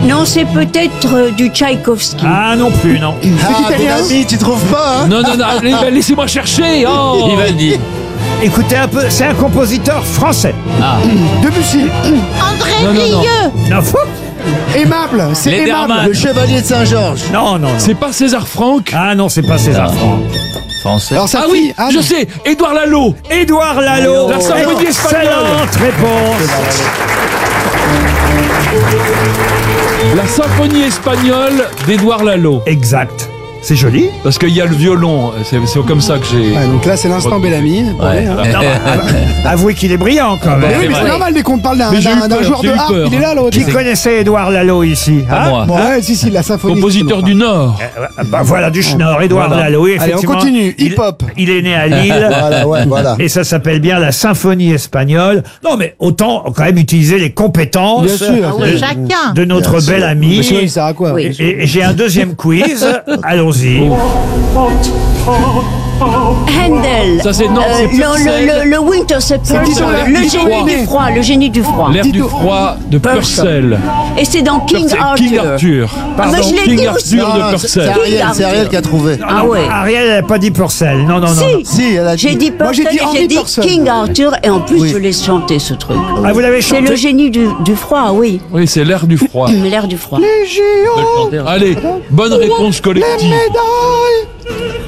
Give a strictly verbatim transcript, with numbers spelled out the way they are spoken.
Non, c'est peut-être euh, du Tchaïkovski. Ah non plus, non. Ah, mon ami, tu trouves pas, hein? Non, non, non, allez, bah, laissez-moi chercher. Oh. Vivaldi. Écoutez un peu, c'est un compositeur français. Ah. Debussy. André Non, non, non. Rieu. Non, fou. Aimable, c'est aimable. Lederman. Le chevalier de Saint-Georges. Non, non, non. C'est pas César Franck. Ah non, c'est pas César Ah. Franck. Français. Alors sa Ah fille, oui, Anne. je sais, Édouard Lalo. Édouard Lalo. La symphonie espagnole. Excellente réponse. La symphonie espagnole d'Édouard Lalo. Exact. C'est joli. Parce qu'il y a le violon, c'est c'est comme ça que j'ai... Ouais, donc là, c'est l'instant Bellamy. Ouais. Non, bah, avouez qu'il est brillant quand Mais même. oui, mais vrai. c'est normal dès qu'on parle d'un Mais j'ai eu d'un- d'un peur, joueur j'ai de eu harpe. peur. Il est là, l'autre. Qui connaissait Édouard Lalo ici, Pas hein? moi. Bon, ouais, si, si, la symphonie. Compositeur du Nord. Euh, bah, voilà, du Schnorr, Édouard Voilà. Lalo. Allez, on effectivement, continue. il- Hip-hop. Il est né à Lille. Voilà, ouais, voilà. Et ça s'appelle bien la symphonie espagnole. Non, mais autant quand même utiliser les compétences Bien sûr. de, Ah oui, chacun. de notre Bien sûr. bel ami. Mais sinon, il sert à quoi? Oui. Et, et j'ai un deuxième quiz. Allons-y. Handel. Ça, c'est- non, c'est le, Purcell. le, le, le Winter Sepulchre, Disons, le l'air du génie froid. du froid, le génie du froid. L'air du Tito. froid de Purcell. Et c'est dans King Purcell- Arthur. King Arthur. Ah, mais je l'ai King dit aussi. Arthur Non, de non, c'est- Purcell. c'est Ariel, c'est Ariel qui a trouvé. Ah ouais. Ariel n'a pas dit Purcell. Non, non, non. non. Si, Si, elle a dit. j'ai dit Moi, j'ai Purcell dit et Henry j'ai dit Purcell. King Arthur et en plus Oui. je l'ai chanté ce truc. Ah, vous l'avez C'est chanté. le génie du, du froid, oui. Oui, c'est l'air du froid. L'air du froid. Les géants. Allez, bonne réponse collective. Médailles.